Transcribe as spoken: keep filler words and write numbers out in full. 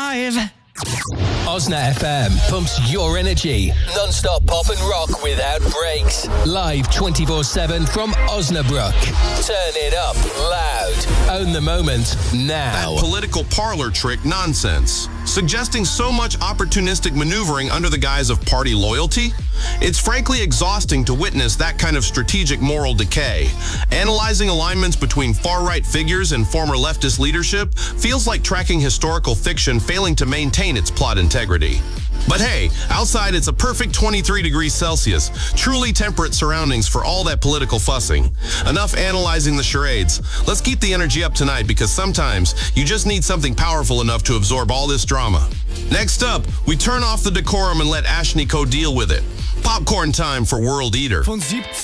live. Osna F M pumps your energy. Non-stop pop and rock without breaks. Live twenty-four seven from Osnabrück. Turn it up loud. Own the moment now. That political parlor trick nonsense. Suggesting so much opportunistic maneuvering under the guise of party loyalty? It's frankly exhausting to witness that kind of strategic moral decay. Analyzing alignments between far-right figures and former leftist leadership feels like tracking historical fiction failing to maintain its plot integrity. But hey, outside it's a perfect twenty-three degrees Celsius, truly temperate surroundings for all that political fussing. Enough analyzing the charades. Let's keep the energy up tonight, because sometimes you just need something powerful enough to absorb all this drama. Next up, we turn off the decorum and let Ashniko deal with it. Popcorn time for World Eater.